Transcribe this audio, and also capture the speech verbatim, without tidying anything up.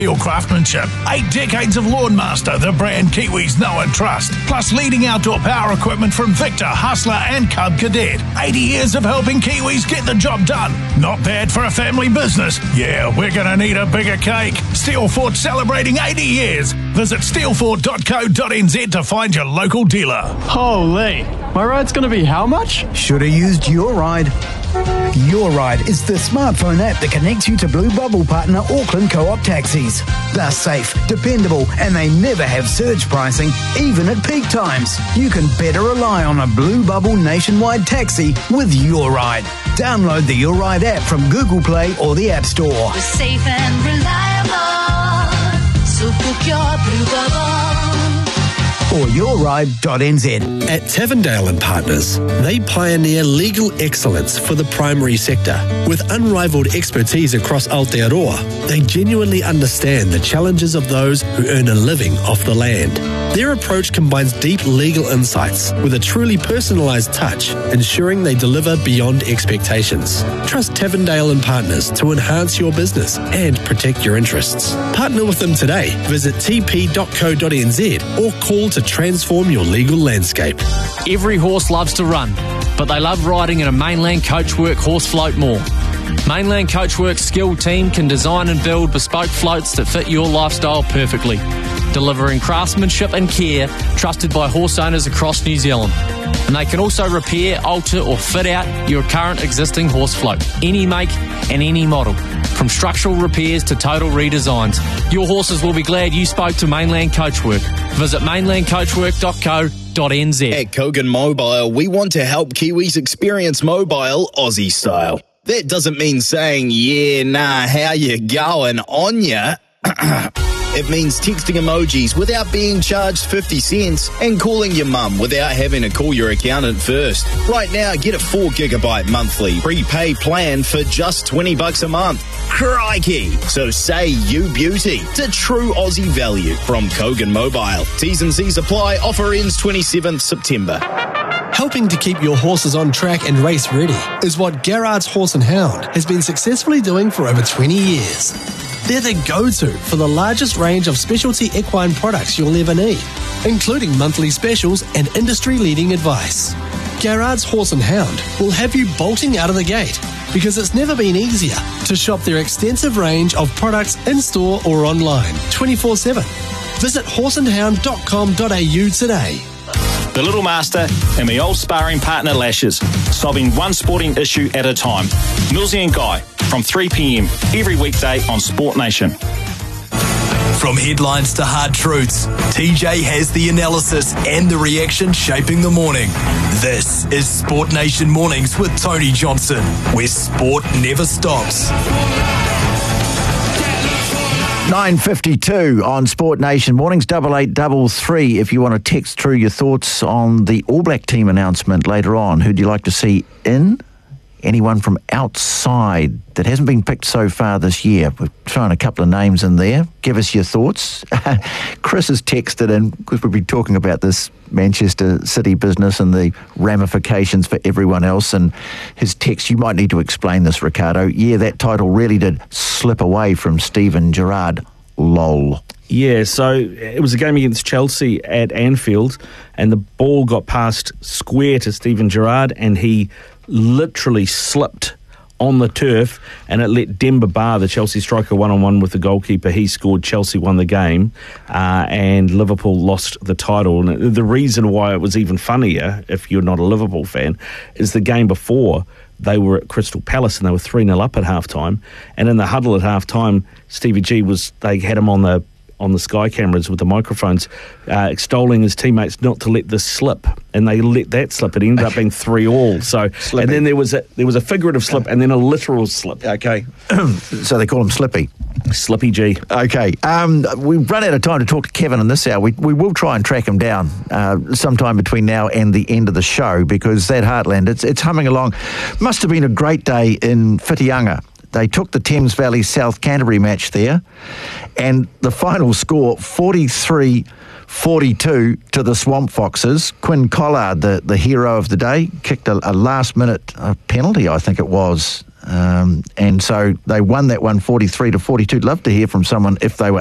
Your craftsmanship. Eight decades of Lawnmaster, the brand Kiwis know and trust. Plus leading outdoor power equipment from Victor, Hustler and Cub Cadet. eighty years of helping Kiwis get the job done. Not bad for a family business. Yeah, we're going to need a bigger cake. Steelfort celebrating eighty years. Visit steelfort dot co dot n z to find your local dealer. Holy, my ride's going to be how much? Should have used Your Ride. Your Ride is the smartphone app that connects you to Blue Bubble partner Auckland Co-op taxis. They're safe, dependable, and they never have surge pricing, even at peak times. You can better rely on a Blue Bubble nationwide taxi with Your Ride. Download the Your Ride app from Google Play or the App Store. We're safe and reliable, so book your Blue Bubble. Or your ride dot n z. At Tavendale and Partners, they pioneer legal excellence for the primary sector. With unrivaled expertise across Aotearoa, they genuinely understand the challenges of those who earn a living off the land. Their approach combines deep legal insights with a truly personalised touch, ensuring they deliver beyond expectations. Trust Tavendale and Partners to enhance your business and protect your interests. Partner with them today. Visit t p dot co dot n z or call to transform your legal landscape. Every horse loves to run, but they love riding in a Mainland Coachwork horse float more. Mainland Coachwork's skilled team can design and build bespoke floats that fit your lifestyle perfectly, delivering craftsmanship and care trusted by horse owners across New Zealand. And they can also repair, alter or fit out your current existing horse float, any make and any model, from structural repairs to total redesigns. Your horses will be glad you spoke to Mainland Coachwork. Visit mainland coachwork dot co dot n z. At Kogan Mobile, we want to help Kiwis experience mobile Aussie style. That doesn't mean saying, yeah, nah, how you going on ya? It means texting emojis without being charged fifty cents and calling your mum without having to call your accountant first. Right now, get a four gigabyte monthly prepaid plan for just twenty bucks a month. Crikey! So say you beauty to true Aussie value from Kogan Mobile. T's and C's apply. Offer ends twenty-seventh September. Helping to keep your horses on track and race ready is what Garrard's Horse and Hound has been successfully doing for over twenty years. They're the go-to for the largest range of specialty equine products you'll ever need, including monthly specials and industry-leading advice. Garrard's Horse and Hound will have you bolting out of the gate because it's never been easier to shop their extensive range of products in-store or online twenty-four seven. Visit horse and hound dot com dot a u today. The Little Master and my old sparring partner Lashes, solving one sporting issue at a time. Millsy and Guy, from three p m every weekday on Sport Nation. From headlines to hard truths, T J has the analysis and the reaction shaping the morning. This is Sport Nation Mornings with Tony Johnson, where sport never stops. nine fifty-two on Sport Nation Mornings, double eight double three if you want to text through your thoughts on the All Black team announcement later on. Who'd you like to see in? Anyone from outside that hasn't been picked so far this year? We've thrown a couple of names in there. Give us your thoughts. Chris has texted in, because we've been talking about this Manchester City business and the ramifications for everyone else, and his text, you might need to explain this, Ricardo. Yeah, that title really did slip away from Steven Gerrard. Lol. Yeah, so it was a game against Chelsea at Anfield, and the ball got passed square to Steven Gerrard, and he literally slipped on the turf, and it let Demba Ba, the Chelsea striker, one-on-one with the goalkeeper. He scored, Chelsea won the game, uh, and Liverpool lost the title. And the reason why it was even funnier, if you're not a Liverpool fan, is the game before, they were at Crystal Palace and they were three nil up at half-time, and in the huddle at half-time, Stevie G was, they had him on the on the Sky cameras with the microphones, uh, extolling his teammates not to let this slip, and they let that slip. It ended up being three all. So, Slippy. And then there was a there was a figurative slip, and then a literal slip. Okay, so they call him Slippy. Slippy G. Okay, um, we've run out of time to talk to Kevin in this hour. We we will try and track him down uh, sometime between now and the end of the show, because that Heartland, it's it's humming along. Must have been a great day in Whitianga. They took the Thames Valley South Canterbury match there, and the final score, forty-three forty-two to the Swamp Foxes. Quinn Collard, the, the hero of the day, kicked a, a last-minute uh, penalty, I think it was, Um, and so they won that one forty-three to forty-two. Love to hear from someone if they were